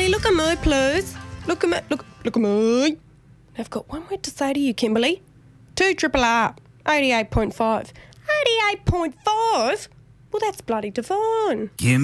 look at me, please. Look at me. Look at me. I've got one word to say to you, Kimberly. 2 triple R. 88.5. 88.5? Well, that's bloody divine.